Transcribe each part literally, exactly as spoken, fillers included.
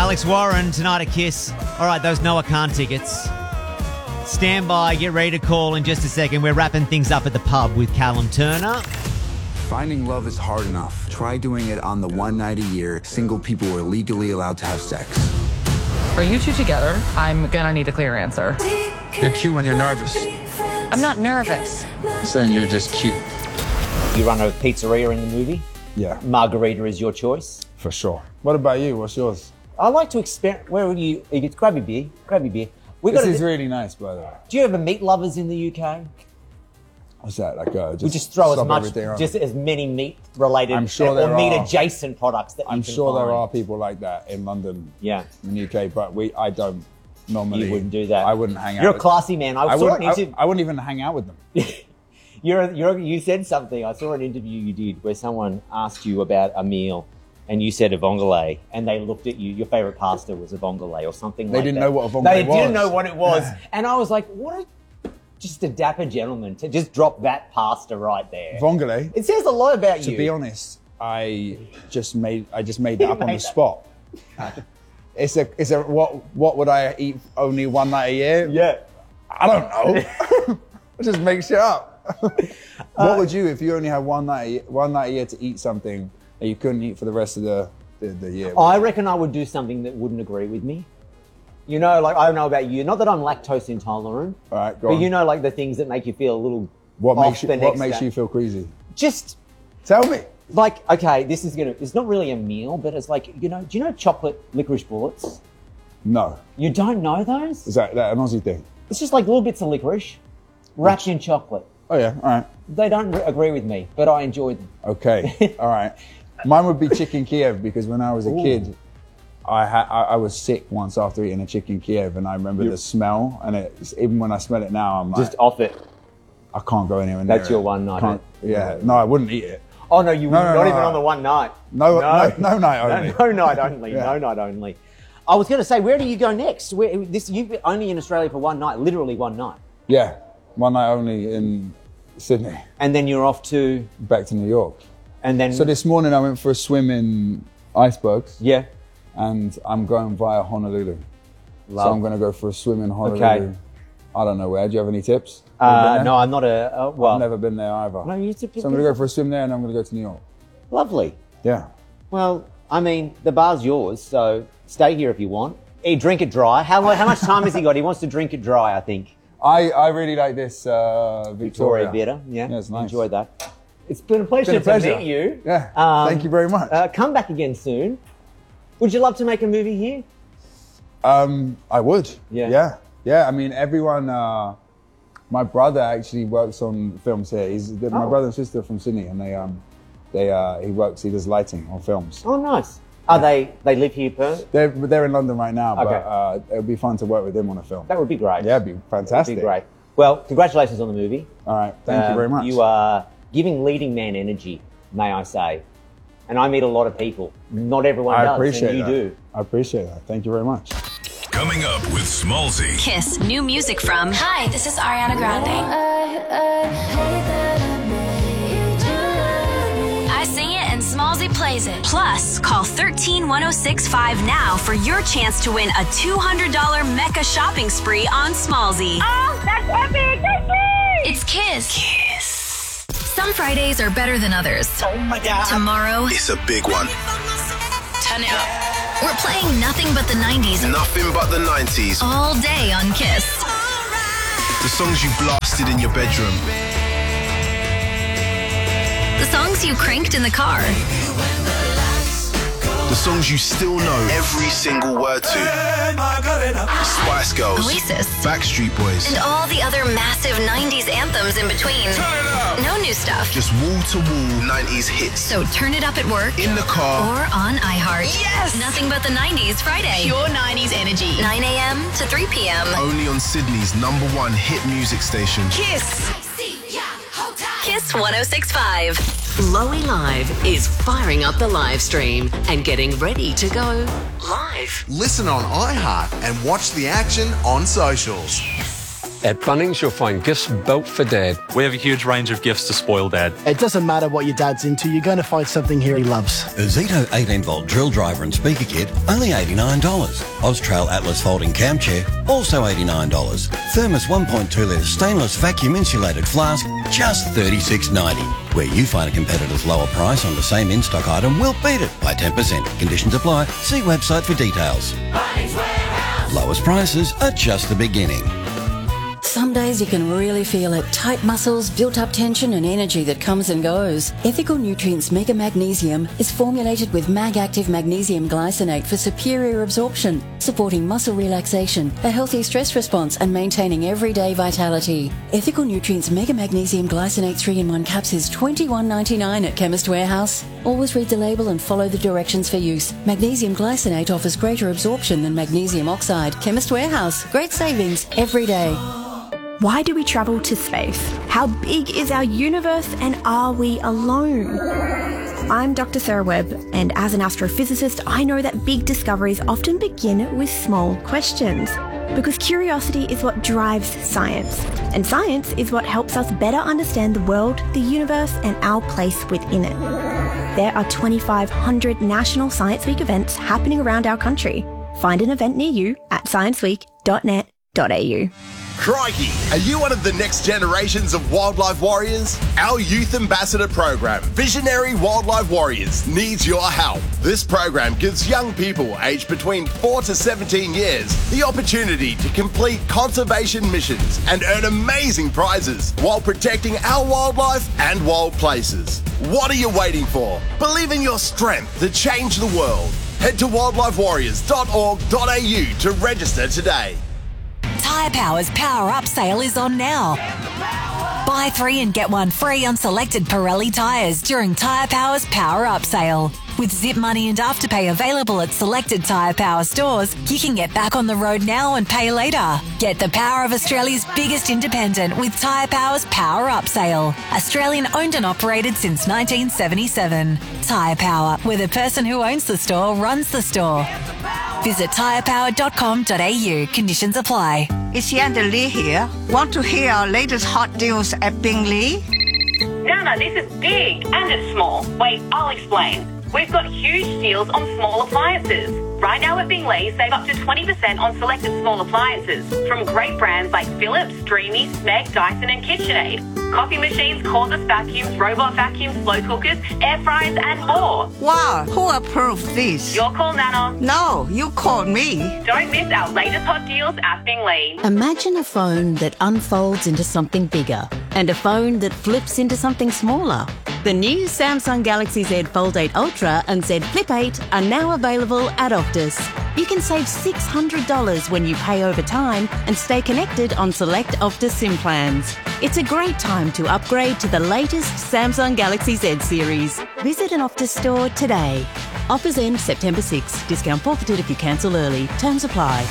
Alex Warren tonight at Kiss. All right, those Noah Khan tickets. Stand by, get ready to call in just a second. We're wrapping things up at the pub with Callum Turner. Finding love is hard enough. Try doing it on the one night a year single people are legally allowed to have sex. Are you two together? I'm gonna need a clear answer. You're cute when you're nervous. I'm not nervous. Then you're just cute. You run a pizzeria in the movie. Yeah. Margarita is your choice. For sure. What about you? What's yours? I like to experiment. Where would you, you get, grab your beer, grab your beer. We This got is really nice, by the way. Do you ever meet lovers in the U K? What's that? Like, uh, just, We just throw as stop much, everything on. just as many meat-related I'm sure or there meat are. adjacent products that you I'm can sure there find. are people like that in London, Yeah, in the U K, but we, I don't normally. you wouldn't do that. I wouldn't hang out. You're a with- classy man. I, I saw wouldn't. an interview. I, I wouldn't even hang out with them. You're, you're, you said something. I saw an interview you did where someone asked you about a meal, and you said a vongole, and they looked at you. Your favorite pasta was a vongole or something They like that. didn't know what a vongole They was. didn't know what it was, Yeah. and I was like, what a just a dapper gentleman to just drop that pasta right there. Vongole. It says a lot about To you. be honest, I just made I just made that You up on made the that. spot. It's a it's a what what would I eat only one night a year? Yeah. I don't know. I just make shit up. What would you if you only had one night a year, one night a year to eat something that you couldn't eat for the rest of the the, the year? I reckon I would do something that wouldn't agree with me. You know, like, I don't know about you. Not that I'm lactose intolerant. All right, go But on. you know, like the things that make you feel a little what off makes you the what next makes day. you feel queasy? Just Tell me. like, okay, this is going to, it's not really a meal, but it's like, you know, do you know chocolate licorice bullets? No. You don't know those? Is that, that an Aussie thing? It's just like little bits of licorice wrapped in chocolate. Oh yeah, all right. They don't re- agree with me, but I enjoy them. Okay, all right. Mine would be chicken Kiev because when I was a Ooh. kid, I, ha- I I was sick once after eating a chicken Kiev, and I remember the smell. And it, even when I smell it now, I'm like, Just off it. I can't go anywhere near That's it. your one night, Can't- eh? Yeah, no, I wouldn't eat it. Oh, no, you No, no, not no, even no. on the one night. No, no, no night only. No, no night only. Yeah. No night only. I was going to say, where do you go next? Where, this you've been only in Australia for one night, literally one night, Yeah, one night only in Sydney. and then you're off to, Back to New York. and then So this morning I went for a swim in icebergs, yeah, and I'm going via Honolulu. Love. So I'm going to go for a swim in Honolulu. Okay. I don't know where. Do you have any tips? You ever been Uh, there? no, I'm not a uh, well. I've never been there either. No, you used to So I'm going to go for a swim there, and I'm going to go to New York. Lovely. Yeah. Well, I mean, the bar's yours, so stay here if you want. Hey, drink it dry. How how much time has he got? He wants to drink it dry, I think. I, I really like this uh, Victoria Victoria. Bitter. Yeah, Yeah, it's nice. Enjoy that. It's been a pleasure, Been a pleasure. to meet you. Yeah. Um, Thank you very much. Uh, come back again soon. Would you love to make a movie here? Um, I would. Yeah. Yeah. Yeah. I mean, everyone. Uh, my brother actually works on films here. He's they're my Oh. brother and sister are from Sydney, and they um, they uh, he works. He does lighting on films. Oh, nice. Are they they live here, per? They're they're in London right now, Okay. but uh, it would be fun to work with him on a film. That would be great. Yeah, it'd be That'd fantastic. be great. Well, congratulations on the movie. All right. Thank you Um, very much. You are giving leading man energy, may I say. And I meet a lot of people. Not everyone I does, appreciate and you that. do. I appreciate that. Thank you very much. Coming up with Smallzy. Kiss new music from Hi, this is Ariana Grande. I Sing It and Smallzy Plays It. Plus, call one three one oh six five now for your chance to win a two hundred dollars Mecca shopping spree on Smallzy. Oh, that's epic! That's me! It's Kiss. Kiss. Some Fridays are better than others. Oh my God. Tomorrow, It's a big one. turn it up. We're playing nothing but the nineties Nothing but the nineties. all day on Kiss. The songs you blasted in your bedroom. The songs you cranked in the car. The songs you still know every single word to. Spice Girls. Oasis. Backstreet Boys. And all the other massive nineties anthems in between. No new stuff. Just wall-to-wall nineties hits. So turn it up at work In the car. or on iHeart. Yes! Nothing but the nineties Friday. Pure nineties energy. nine a.m. to three p.m. Only on Sydney's number one hit music station. Kiss. Kiss one oh six point five. Lowy Live is firing up the live stream and getting ready to go live. Listen on iHeart and watch the action on socials. At Bunnings, you'll find gifts built for Dad. We have a huge range of gifts to spoil Dad. It doesn't matter what your dad's into, you're going to find something here he loves. A Zito eighteen volt drill driver and speaker kit, only eighty-nine dollars. Austrail Atlas folding cam chair, also eighty-nine dollars. Thermos one point two litre stainless vacuum insulated flask, just thirty-six ninety. Where you find a competitor's lower price on the same in-stock item, we'll beat it by ten percent. Conditions apply. See website for details. Lowest prices are just the beginning. Some days you can really feel it. Tight muscles, built-up tension and energy that comes and goes. Ethical Nutrients Mega Magnesium is formulated with Mag-Active Magnesium Glycinate for superior absorption, supporting muscle relaxation, a healthy stress response and maintaining everyday vitality. Ethical Nutrients Mega Magnesium Glycinate three in one caps is twenty-one ninety-nine at Chemist Warehouse. Always read the label and follow the directions for use. Magnesium Glycinate offers greater absorption than magnesium oxide. Chemist Warehouse. Great savings every day. Why do we travel to space? How big is our universe and are we alone? I'm Doctor Sarah Webb, and as an astrophysicist, I know that big discoveries often begin with small questions. Because curiosity is what drives science, and science is what helps us better understand the world, the universe, and our place within it. There are twenty-five hundred National Science Week events happening around our country. Find an event near you at science week dot net dot a u. Crikey, are you one of the next generations of wildlife warriors? Our Youth Ambassador program, Visionary Wildlife Warriors, needs your help. This program gives young people aged between four to seventeen years the opportunity to complete conservation missions and earn amazing prizes while protecting our wildlife and wild places. What are you waiting for? Believe in your strength to change the world. Head to wildlife warriors dot org dot a u to register today. Tyre Power's Power Up sale is on now. Buy three and get one free on selected Pirelli tyres during Tyre Power's Power Up sale. With Zip Money and Afterpay available at selected Tyre Power stores, you can get back on the road now and pay later. Get the power of Australia's biggest independent with Tyre Power's Power Up sale. Australian owned and operated since nineteen seventy-seven. Tyre Power, where the person who owns the store runs the store. Visit tyre power dot com dot a u. Conditions apply. It's Yanda Lee here. Want to hear our latest hot deals at Bingley? Nana, this is big and it's small. Wait, I'll explain. We've got huge deals on small appliances. Right now at Bingley, save up to twenty percent on selected small appliances from great brands like Philips, Dreamy, Smeg, Dyson and KitchenAid. Coffee machines, cordless vacuums, robot vacuums, slow cookers, air fryers and more. Wow, who approved this? Your call, Nana. No, you called me. Don't miss our latest hot deals at Bingley. Imagine a phone that unfolds into something bigger and a phone that flips into something smaller. The new Samsung Galaxy Z Fold eight Ultra and Z Flip eight are now available at Optus. You can save six hundred dollars when you pay over time and stay connected on select Optus SIM plans. It's a great time to upgrade to the latest Samsung Galaxy Z series. Visit an Optus store today. Offers end September sixth. Discount forfeited if you cancel early. Terms apply.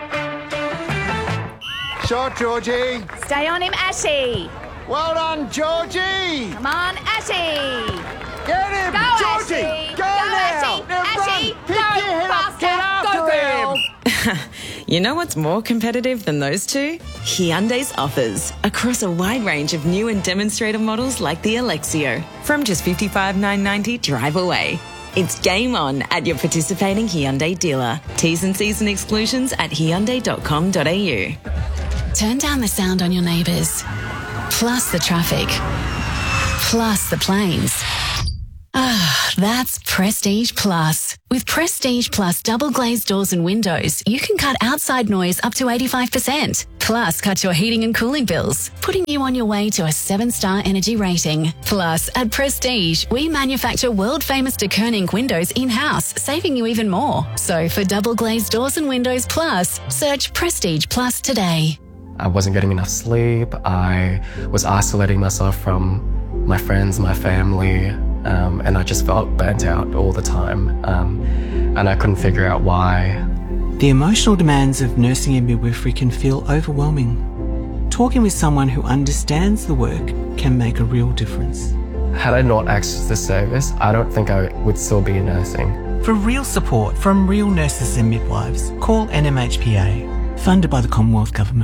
Shot, Georgie. Stay on him, Ashy. Well done, Georgie. Come on, Ashy. Get him, go, Georgie. Ashy. Go, go now. Ashy. Now Ashy, run. go, Pick your head up. faster. Get after go, him. You know what's more competitive than those two? Hyundai's offers across a wide range of new and demonstrator models like the Alexio from just fifty-five thousand nine hundred ninety dollars drive away. It's game on at your participating Hyundai dealer. T's and C's and exclusions at hyundai dot com dot a u. Turn down the sound on your neighbours, plus the traffic, plus the planes. Ah, that's Prestige Plus. With Prestige Plus double glazed doors and windows, you can cut outside noise up to eighty-five percent. Plus, cut your heating and cooling bills, putting you on your way to a seven-star energy rating. Plus, at Prestige, we manufacture world-famous de Koning windows in-house, saving you even more. So, for double glazed doors and windows plus, search Prestige Plus today. I wasn't getting enough sleep. I was isolating myself from my friends, my family. Um, and I just felt burnt out all the time, um, and I couldn't figure out why. The emotional demands of nursing and midwifery can feel overwhelming. Talking with someone who understands the work can make a real difference. Had I not accessed this service, I don't think I would still be nursing. For real support from real nurses and midwives, call N M H P A, funded by the Commonwealth Government.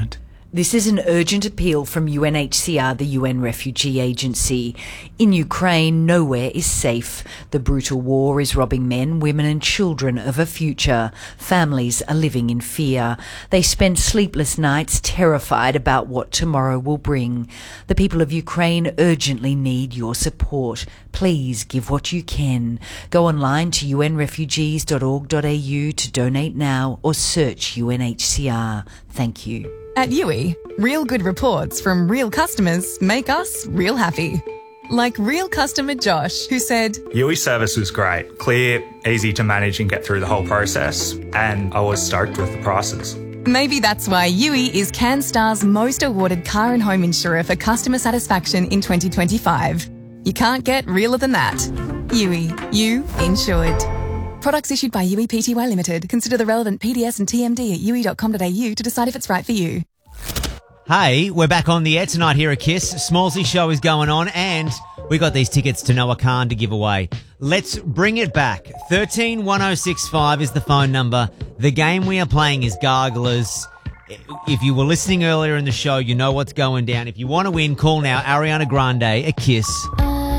This is an urgent appeal from U N H C R, the U N Refugee Agency. In Ukraine, nowhere is safe. The brutal war is robbing men, women and children of a future. Families are living in fear. They spend sleepless nights terrified about what tomorrow will bring. The people of Ukraine urgently need your support. Please give what you can. Go online to u n refugees dot org dot a u to donate now or search U N H C R. Thank you. At U I, real good reports from real customers make us real happy. Like real customer Josh, who said, U I service was great, clear, easy to manage and get through the whole process, and I was stoked with the prices. Maybe that's why U I is CanStar's most awarded car and home insurer for customer satisfaction in twenty twenty-five. You can't get realer than that. U I, you insured. Products issued by U I Pty Limited. Consider the relevant P D S and T M D at u i dot com dot a u to decide if it's right for you. Hey, we're back on the air tonight here at Kiss. Smallsy show is going on and we got these tickets to Noah Khan to give away. Let's bring it back. one three one oh six five is the phone number. The game we are playing is Garglers. If you were listening earlier in the show, you know what's going down. If you want to win, call now. Ariana Grande, a Kiss.